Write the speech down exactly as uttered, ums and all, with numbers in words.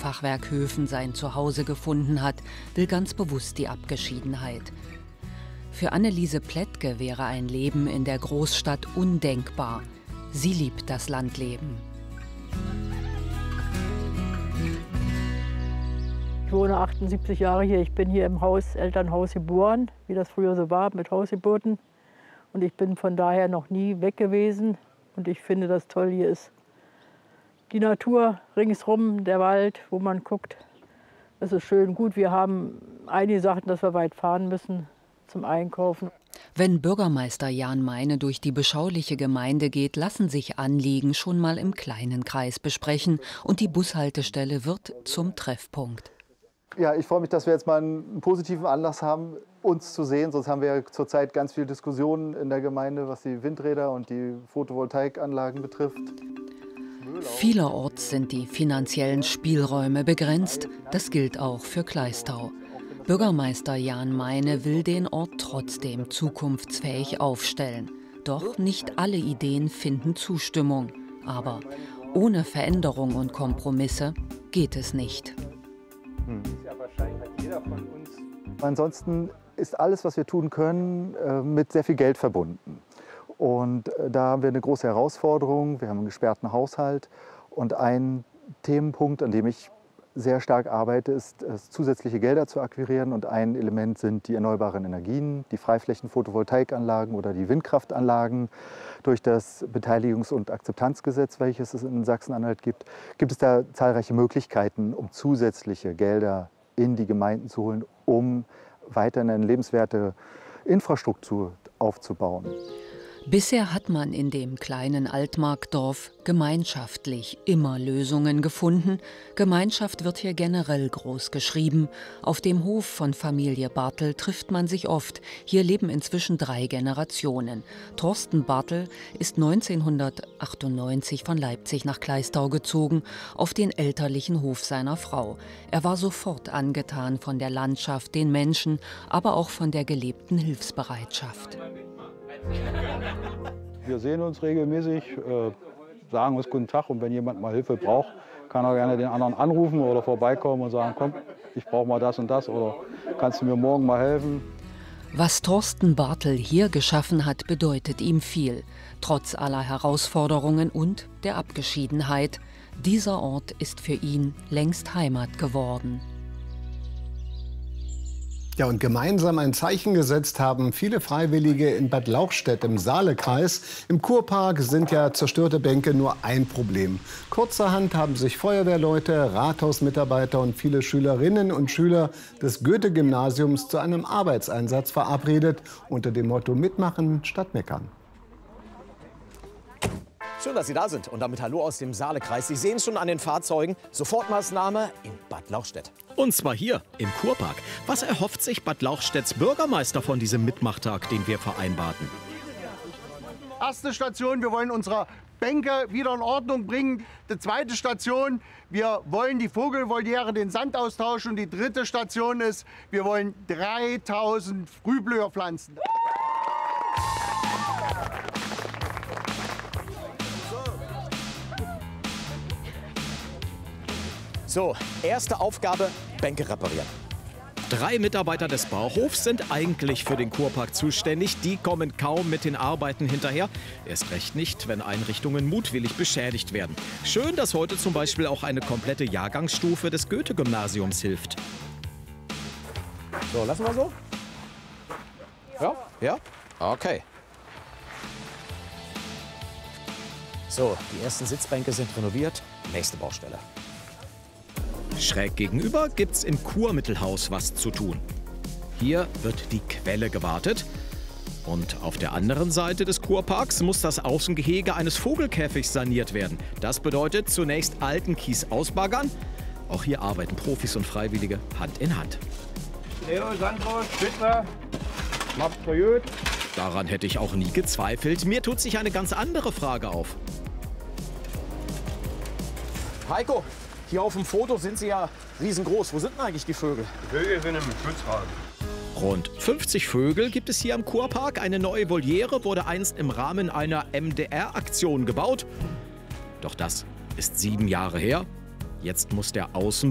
Fachwerkhöfen sein Zuhause gefunden hat, will ganz bewusst die Abgeschiedenheit. Für Anneliese Plättke wäre ein Leben in der Großstadt undenkbar. Sie liebt das Landleben. Ich wohne achtundsiebzig Jahre hier. Ich bin hier im Haus, Elternhaus geboren, wie das früher so war, mit Hausgeburten. Und ich bin von daher noch nie weg gewesen. Und ich finde das toll, hier ist die Natur ringsherum, der Wald, wo man guckt. Es ist schön. Gut, wir haben einige Sachen, dass wir weit fahren müssen zum Einkaufen. Wenn Bürgermeister Jan Meine durch die beschauliche Gemeinde geht, lassen sich Anliegen schon mal im kleinen Kreis besprechen. Und die Bushaltestelle wird zum Treffpunkt. Ja, ich freue mich, dass wir jetzt mal einen positiven Anlass haben, uns zu sehen. Sonst haben wir ja zurzeit ganz viele Diskussionen in der Gemeinde, was die Windräder und die Photovoltaikanlagen betrifft. Vielerorts sind die finanziellen Spielräume begrenzt. Das gilt auch für Kleistau. Bürgermeister Jan Meine will den Ort trotzdem zukunftsfähig aufstellen. Doch nicht alle Ideen finden Zustimmung. Aber ohne Veränderung und Kompromisse geht es nicht. Hm. Ansonsten ist alles, was wir tun können, mit sehr viel Geld verbunden. Und da haben wir eine große Herausforderung. Wir haben einen gesperrten Haushalt. Und ein Themenpunkt, an dem ich sehr stark arbeite, ist, zusätzliche Gelder zu akquirieren. Und ein Element sind die erneuerbaren Energien, die Freiflächen-Photovoltaikanlagen oder die Windkraftanlagen. Durch das Beteiligungs- und Akzeptanzgesetz, welches es in Sachsen-Anhalt gibt, gibt es da zahlreiche Möglichkeiten, um zusätzliche Gelder in die Gemeinden zu holen, um weiter eine lebenswerte Infrastruktur aufzubauen. Bisher hat man in dem kleinen Altmarktdorf gemeinschaftlich immer Lösungen gefunden. Gemeinschaft wird hier generell groß geschrieben. Auf dem Hof von Familie Bartel trifft man sich oft. Hier leben inzwischen drei Generationen. Thorsten Bartel ist neunzehnhundertachtundneunzig von Leipzig nach Kleistau gezogen, auf den elterlichen Hof seiner Frau. Er war sofort angetan von der Landschaft, den Menschen, aber auch von der gelebten Hilfsbereitschaft. Wir sehen uns regelmäßig, äh, sagen uns guten Tag und wenn jemand mal Hilfe braucht, kann er gerne den anderen anrufen oder vorbeikommen und sagen, komm, ich brauche mal das und das oder kannst du mir morgen mal helfen. Was Thorsten Bartel hier geschaffen hat, bedeutet ihm viel, trotz aller Herausforderungen und der Abgeschiedenheit. Dieser Ort ist für ihn längst Heimat geworden. Ja, und gemeinsam ein Zeichen gesetzt haben viele Freiwillige in Bad Lauchstädt im Saalekreis. Im Kurpark sind ja zerstörte Bänke nur ein Problem. Kurzerhand haben sich Feuerwehrleute, Rathausmitarbeiter und viele Schülerinnen und Schüler des Goethe-Gymnasiums zu einem Arbeitseinsatz verabredet unter dem Motto Mitmachen statt Meckern. Schön, dass Sie da sind und damit Hallo aus dem Saalekreis. Sie sehen es schon an den Fahrzeugen. Sofortmaßnahme in Bad Lauchstädt. Und zwar hier im Kurpark. Was erhofft sich Bad Lauchstädts Bürgermeister von diesem Mitmachtag, den wir vereinbarten? Erste Station, wir wollen unsere Bänke wieder in Ordnung bringen. Die zweite Station, wir wollen die Vogelvoliere, den Sand austauschen. Und die dritte Station ist, wir wollen dreitausend Frühblüher pflanzen. So, erste Aufgabe, Bänke reparieren. Drei Mitarbeiter des Bauhofs sind eigentlich für den Kurpark zuständig. Die kommen kaum mit den Arbeiten hinterher. Erst recht nicht, wenn Einrichtungen mutwillig beschädigt werden. Schön, dass heute zum Beispiel auch eine komplette Jahrgangsstufe des Goethe-Gymnasiums hilft. So, lassen wir so? Ja? Ja? Okay. So, die ersten Sitzbänke sind renoviert. Nächste Baustelle. Schräg gegenüber gibt's im Kurmittelhaus was zu tun. Hier wird die Quelle gewartet. Und auf der anderen Seite des Kurparks muss das Außengehege eines Vogelkäfigs saniert werden. Das bedeutet zunächst alten Kies ausbaggern. Auch hier arbeiten Profis und Freiwillige Hand in Hand. Leo, Sandro, Spitzer, macht's gut. Daran hätte ich auch nie gezweifelt. Mir tut sich eine ganz andere Frage auf. Heiko, hier auf dem Foto sind sie ja riesengroß. Wo sind denn eigentlich die Vögel? Die Vögel sind im Schutzraum. Rund fünfzig Vögel gibt es hier am Kurpark. Eine neue Voliere wurde einst im Rahmen einer M D R-Aktion gebaut. Doch das ist sieben Jahre her. Jetzt muss der Außen